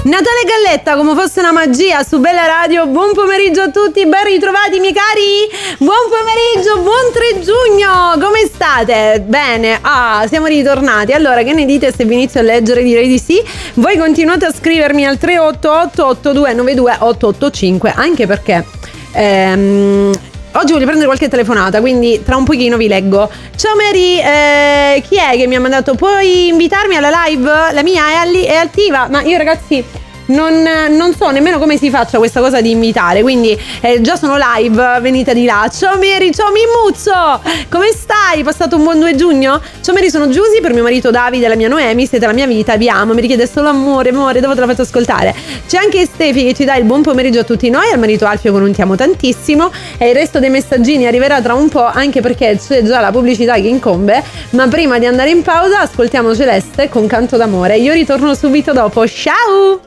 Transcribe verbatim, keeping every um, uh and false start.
Natale Galletta come fosse una magia su Bella Radio. Buon pomeriggio a tutti, ben ritrovati miei cari. Buon pomeriggio, buon tre giugno. Come state? Bene, ah, siamo ritornati. Allora, che ne dite se vi inizio a leggere? Direi di sì. Voi continuate a scrivermi al tre otto otto otto due nove due otto otto cinque, anche perché ehm, oggi voglio prendere qualche telefonata, quindi tra un pochino vi leggo. Ciao Mary, eh, chi è che mi ha mandato? Puoi invitarmi alla live? La mia è, alli- è attiva, ma io ragazzi non, non so nemmeno come si faccia questa cosa di invitare, quindi eh, già sono live, venite di là. Ciao Mary, ciao Mimuzzo, come stai? Passato un buon due giugno? Ciao Mary, sono Giusy, per mio marito Davide e la mia Noemi, siete la mia vita, vi amo, mi richiede solo amore, amore, dove te la faccio ascoltare? C'è anche Stefi che ci dà il buon pomeriggio a tutti noi, al marito Alfio con un ti amo tantissimo, e il resto dei messaggini arriverà tra un po', anche perché c'è già la pubblicità che incombe. Ma prima di andare in pausa ascoltiamo Celeste con Canto d'amore. Io ritorno subito dopo, ciao!